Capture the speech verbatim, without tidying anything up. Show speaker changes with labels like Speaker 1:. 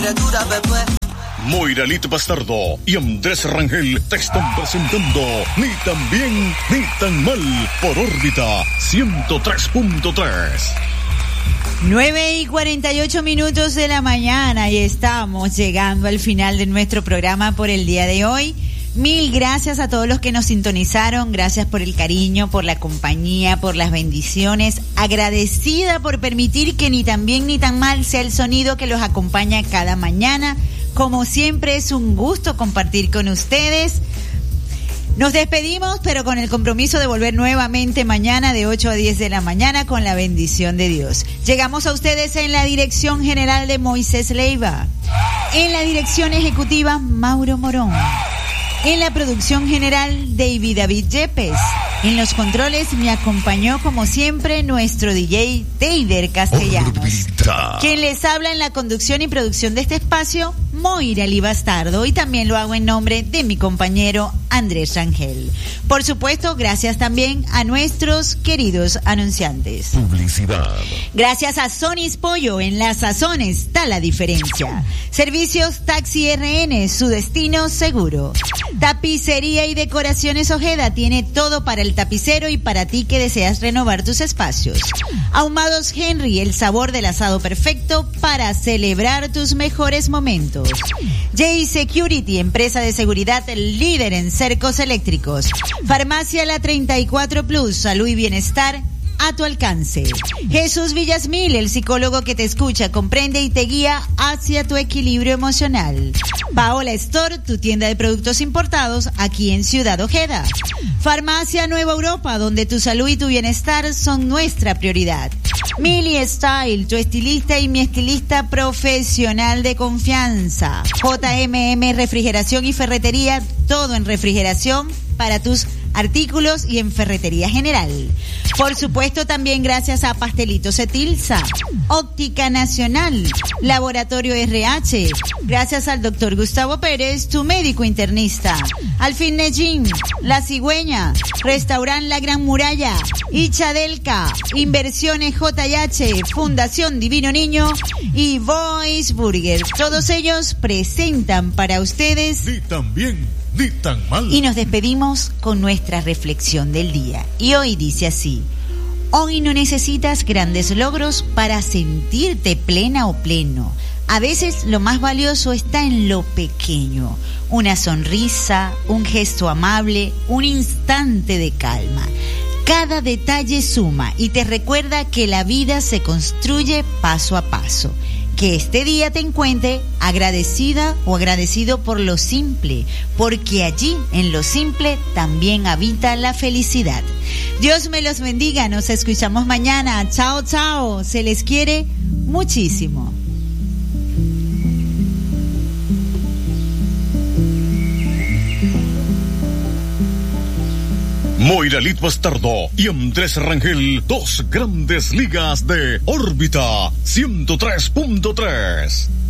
Speaker 1: dura, bebé.
Speaker 2: Moira Lit Bastardo y Andrés Rangel te están presentando Ni tan bien ni tan mal por órbita ciento tres punto tres.
Speaker 3: nueve y cuarenta y ocho minutos de la mañana y estamos llegando al final de nuestro programa por el día de hoy. Mil gracias a todos los que nos sintonizaron, gracias por el cariño, por la compañía, por las bendiciones, agradecida por permitir que ni tan bien ni tan mal sea el sonido que los acompaña cada mañana. Como siempre es un gusto compartir con ustedes. Nos despedimos, pero con el compromiso de volver nuevamente mañana de ocho a diez de la mañana con la bendición de Dios. Llegamos a ustedes en la dirección general de Moisés Leiva, en la dirección ejecutiva Mauro Morón, en la producción general David David Yepes. En los controles me acompañó como siempre nuestro D J Deider Castellanos. Orbita. Quien les habla en la conducción y producción de este espacio, Moira Lit Bastardo, y también lo hago en nombre de mi compañero Andrés Rangel. Por supuesto, gracias también a nuestros queridos anunciantes.
Speaker 2: Publicidad.
Speaker 3: Gracias a Sonys Pollo, en las sazones está la diferencia. Servicios Taxi R N, su destino seguro. Tapicería y decoraciones Ojeda, tiene todo para el tapicero y para ti que deseas renovar tus espacios. Ahumados Henry, el sabor del asado perfecto para celebrar tus mejores momentos. J Security, empresa de seguridad líder en cercos eléctricos. Farmacia La treinta y cuatro Plus, salud y bienestar a tu alcance. Jesús Villasmil, el psicólogo que te escucha, comprende y te guía hacia tu equilibrio emocional. Paola Store, tu tienda de productos importados aquí en Ciudad Ojeda. Farmacia Nueva Europa, donde tu salud y tu bienestar son nuestra prioridad. Mili Style, tu estilista y mi estilista profesional de confianza. J M M Refrigeración y Ferretería, todo en refrigeración para tus artículos y en ferretería general. Por supuesto, también gracias a Pastelitos Etilsa, Óptica Nacional, Laboratorio R H, gracias al doctor Gustavo Pérez, tu médico internista, al Fitness Gym, La Cigüeña, Restaurant La Gran Muralla, Ichadelca, Inversiones J y H, Fundación Divino Niño y Voice Burger. Todos ellos presentan para ustedes
Speaker 2: Ni tan bien ni tan mal.
Speaker 3: Y nos despedimos con nuestra reflexión del día. Y hoy dice así: hoy no necesitas grandes logros para sentirte plena o pleno. A veces lo más valioso está en lo pequeño. Una sonrisa, un gesto amable, un instante de calma. Cada detalle suma y te recuerda que la vida se construye paso a paso. Que este día te encuentre agradecida o agradecido por lo simple, porque allí, en lo simple, también habita la felicidad. Dios me los bendiga, nos escuchamos mañana. Chao, chao, se les quiere muchísimo.
Speaker 2: Moira Lit Bastardo y Andrés Rangel, dos grandes ligas de órbita ciento tres punto tres.